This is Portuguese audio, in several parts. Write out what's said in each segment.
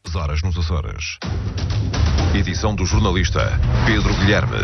Horas nos Açores. Edição do jornalista Pedro Guilherme.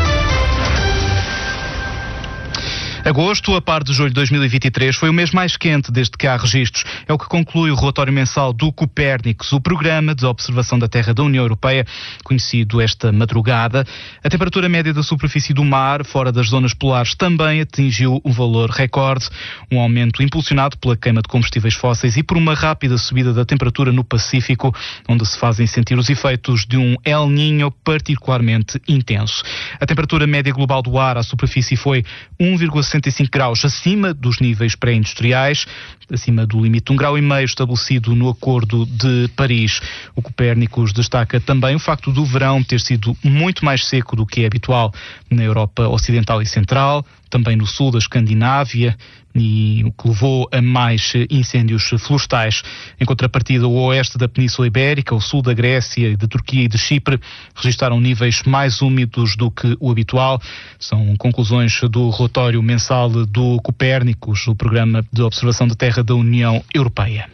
Agosto, a par de julho de 2023, foi o mês mais quente desde que há registros. É o que conclui o relatório mensal do Copérnicos, o programa de observação da Terra da União Europeia, conhecido esta madrugada. A temperatura média da superfície do mar, fora das zonas polares, também atingiu um valor recorde, um aumento impulsionado pela queima de combustíveis fósseis e por uma rápida subida da temperatura no Pacífico, onde se fazem sentir os efeitos de um El Niño particularmente intenso. A temperatura média global do ar à superfície foi 1,65 graus acima dos níveis pré-industriais, acima do limite de 1,5 graus estabelecido no Acordo de Paris. O Copérnicos destaca também o facto do verão ter sido muito mais seco do que é habitual na Europa Ocidental e Central, também no sul da Escandinávia, e o que levou a mais incêndios florestais. Em contrapartida, o oeste da Península Ibérica, o sul da Grécia, da Turquia e de Chipre registaram níveis mais úmidos do que o habitual. São conclusões do relatório mensal do Copérnicos, o programa de observação da Terra da União Europeia.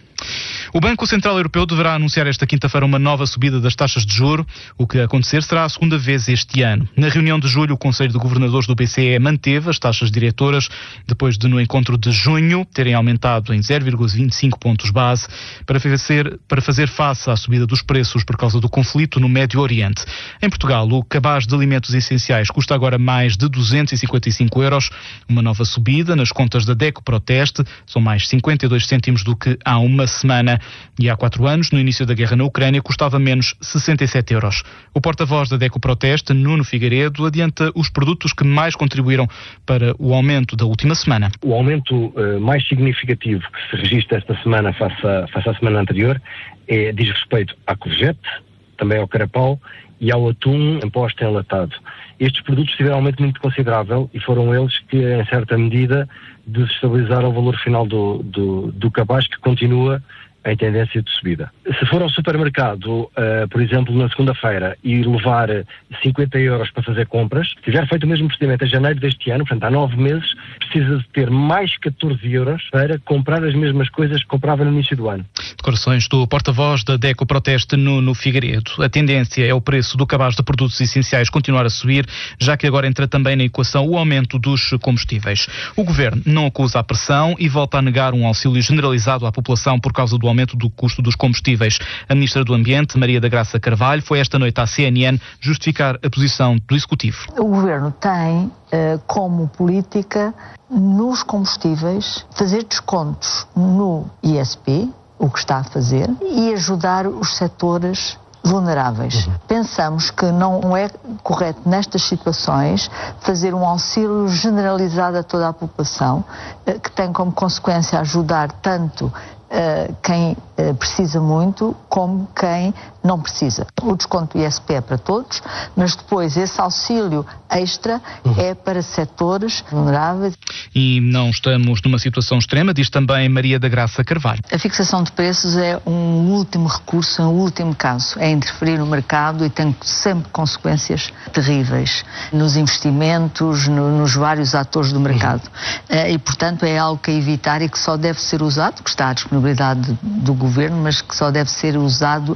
O Banco Central Europeu deverá anunciar esta quinta-feira uma nova subida das taxas de juro, o que a acontecer será a segunda vez este ano. Na reunião de julho, o Conselho de Governadores do BCE manteve as taxas diretoras, depois de no encontro de junho terem aumentado em 0,25 pontos base para fazer face à subida dos preços por causa do conflito no Médio Oriente. Em Portugal, o cabaz de alimentos essenciais custa agora mais de 255 euros. Uma nova subida nas contas da DECO Proteste são mais 52 cêntimos do que há uma semana. E há 4 anos, no início da guerra na Ucrânia, custava menos 67 euros. O porta-voz da DECO Proteste, Nuno Figueiredo, adianta os produtos que mais contribuíram para o aumento da última semana. O aumento mais significativo que se registra esta semana face à semana anterior diz respeito à courgette, também ao carapau e ao atum em posta enlatado. Estes produtos tiveram um aumento muito considerável e foram eles que, em certa medida, desestabilizaram o valor final do cabaz, que continua em tendência de subida. Se for ao supermercado, por exemplo, na segunda-feira, e levar 50 euros para fazer compras, se tiver feito o mesmo procedimento em janeiro deste ano, portanto há 9 meses, precisa de ter mais 14 euros para comprar as mesmas coisas que comprava no início do ano. Declarações do porta-voz da DECO Proteste, Nuno Figueiredo. A tendência é o preço do cabaz de produtos essenciais continuar a subir, já que agora entra também na equação o aumento dos combustíveis. O Governo não acusa a pressão e volta a negar um auxílio generalizado à população por causa do aumento do custo dos combustíveis. A Ministra do Ambiente, Maria da Graça Carvalho, foi esta noite à CNN justificar a posição do Executivo. O Governo tem como política nos combustíveis fazer descontos no ISP, o que está a fazer, e ajudar os setores vulneráveis. Pensamos que não é correto nestas situações fazer um auxílio generalizado a toda a população, que tem como consequência ajudar tanto quem precisa muito como quem não precisa. O desconto do ISP é para todos, mas depois esse auxílio extra é para setores vulneráveis. E não estamos numa situação extrema, diz também Maria da Graça Carvalho. A fixação de preços é um último recurso, um último caso. É interferir no mercado e tem sempre consequências terríveis nos investimentos, nos vários atores do mercado. E, portanto, é algo que é evitar e que só deve ser usado, que está à disponibilidade do Governo, mas que só deve ser usado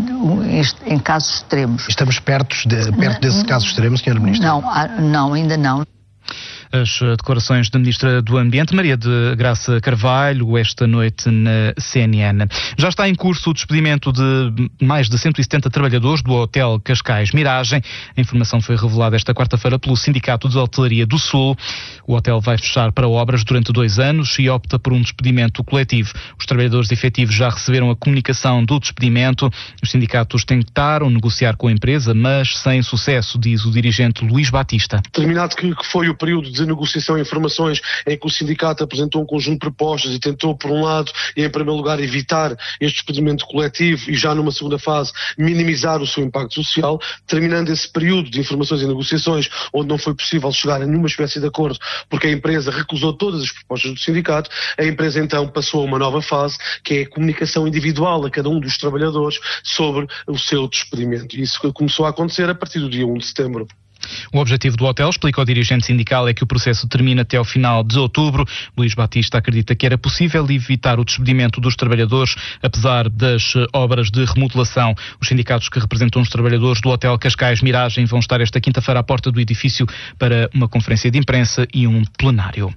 em casos extremos. Estamos perto desse caso extremo, Sra. Ministra? Não, ainda não. As declarações da Ministra do Ambiente, Maria de Graça Carvalho, esta noite na CNN. Já está em curso o despedimento de mais de 170 trabalhadores do Hotel Cascais Miragem. A informação foi revelada esta quarta-feira pelo Sindicato de Hotelaria do Sul. O hotel vai fechar para obras durante 2 anos e opta por um despedimento coletivo. Os trabalhadores efetivos já receberam a comunicação do despedimento. Os sindicatos tentaram negociar com a empresa, mas sem sucesso, diz o dirigente Luís Batista. Terminado que foi o período de negociação e informações em que o sindicato apresentou um conjunto de propostas e tentou, por um lado, e em primeiro lugar, evitar este despedimento coletivo e já numa segunda fase minimizar o seu impacto social, terminando esse período de informações e negociações onde não foi possível chegar a nenhuma espécie de acordo porque a empresa recusou todas as propostas do sindicato, a empresa então passou a uma nova fase que é a comunicação individual a cada um dos trabalhadores sobre o seu despedimento. E isso começou a acontecer a partir do dia 1 de setembro. O objetivo do hotel, explica o dirigente sindical, é que o processo termine até ao final de outubro. Luís Batista acredita que era possível evitar o despedimento dos trabalhadores, apesar das obras de remodelação. Os sindicatos que representam os trabalhadores do Hotel Cascais Miragem vão estar esta quinta-feira à porta do edifício para uma conferência de imprensa e um plenário.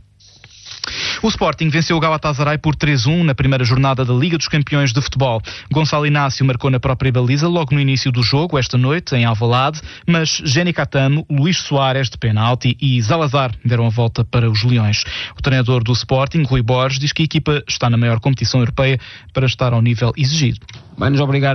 O Sporting venceu o Galatasaray por 3-1 na primeira jornada da Liga dos Campeões de Futebol. Gonçalo Inácio marcou na própria baliza logo no início do jogo, esta noite, em Alvalade, mas Jenny Catamo, Luís Soares de penalti e Zalazar deram a volta para os Leões. O treinador do Sporting, Rui Borges, diz que a equipa está na maior competição europeia para estar ao nível exigido. Vai nos obrigar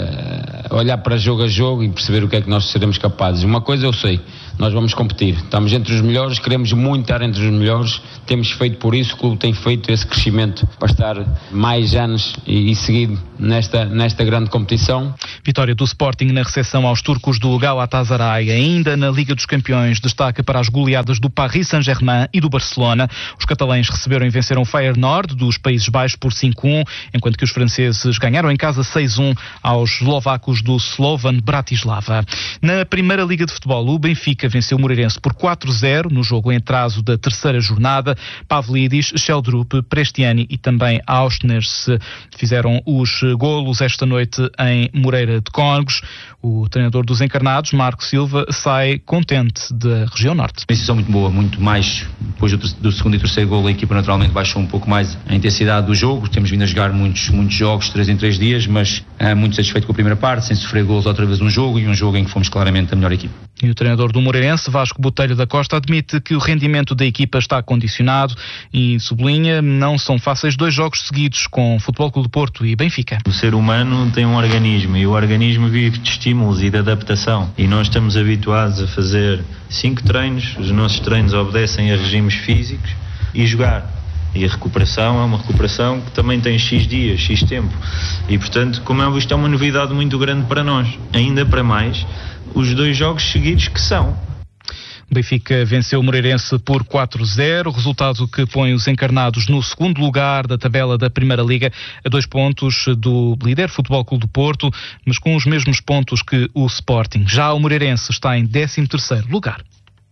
a olhar para jogo a jogo e perceber o que é que nós seremos capazes. Uma coisa eu sei, nós vamos competir. Estamos entre os melhores, queremos muito estar entre os melhores. Temos feito por isso, o clube tem feito esse crescimento para estar mais anos e seguido nesta grande competição. Vitória do Sporting na recepção aos turcos do Galatasaray. Ainda na Liga dos Campeões, destaca para as goleadas do Paris Saint-Germain e do Barcelona. Os catalães receberam e venceram o Feyenoord dos Países Baixos por 5-1, enquanto que os franceses ganharam em casa 6-1 aos eslovacos do Slovan Bratislava. Na Primeira Liga de Futebol, o Benfica venceu o Moreirense por 4-0 no jogo em atraso da terceira jornada. Pavlidis, Sheldrup, Prestiani e também Auschners fizeram os golos esta noite em Moreira de Cónegos. O treinador dos encarnados, Marco Silva, sai contente da região norte. Uma decisão muito boa, muito mais. Depois do segundo e terceiro golo, a equipa naturalmente baixou um pouco mais a intensidade do jogo. Temos vindo a jogar muitos jogos, 3 em 3 dias, mas muito satisfeito com a primeira parte, sem sofrer golos outra vez um jogo em que fomos claramente a melhor equipa. E o treinador do Moreirense, Vasco Botelho da Costa, admite que o rendimento da equipa está condicionado e sublinha, não são fáceis 2 jogos seguidos com Futebol Clube do Porto e Benfica. O ser humano tem um organismo e o organismo vive de estímulos e de adaptação, e nós estamos habituados a fazer 5 treinos, os nossos treinos obedecem a regimes físicos e jogar. E a recuperação é uma recuperação que também tem X dias, X tempo. E, portanto, como é visto, é uma novidade muito grande para nós. Ainda para mais, os 2 jogos seguidos que são. Benfica venceu o Moreirense por 4-0, resultado que põe os encarnados no segundo lugar da tabela da Primeira Liga, a 2 pontos do líder Futebol Clube do Porto, mas com os mesmos pontos que o Sporting. Já o Moreirense está em 13º lugar.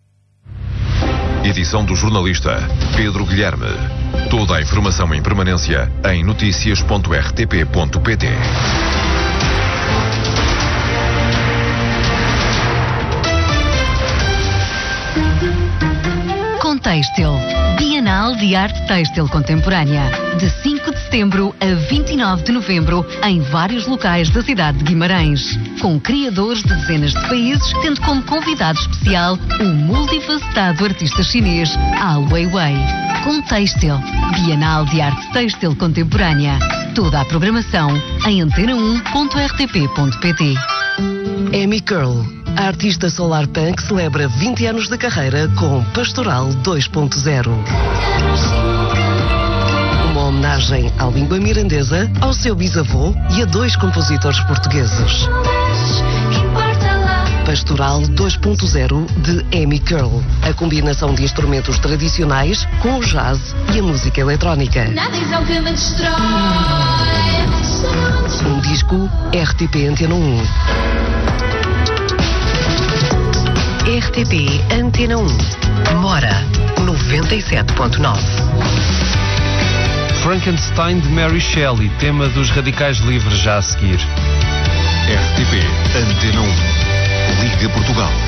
Edição do jornalista Pedro Guilherme. Toda a informação em permanência em noticias.rtp.pt. Contextil, Bienal de Arte Têxtil Contemporânea, de 5 de setembro a 29 de novembro, em vários locais da cidade de Guimarães, com criadores de dezenas de países, tendo como convidado especial o multifacetado artista chinês Ai Weiwei. Contextil, Bienal de Arte Têxtil Contemporânea. Toda a programação em antena1.rtp.pt. Amy Curl, a artista solar punk, celebra 20 anos de carreira com Pastoral 2.0. Uma homenagem à língua mirandesa, ao seu bisavô e a 2 compositores portugueses. Pastoral 2.0 de Amy Curl. A combinação de instrumentos tradicionais com o jazz e a música eletrónica. Um disco RTP Antena 1. RTP Antena 1. Mora 97.9. Frankenstein de Mary Shelley, tema dos Radicais Livres, já a seguir. RTP Antena 1. Liga Portugal.